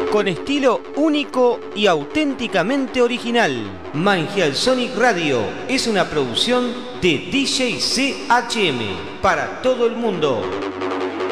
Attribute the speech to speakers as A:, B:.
A: con estilo único y auténticamente original. Mangial Sonic Radio es una producción de DJ CHM para todo el mundo.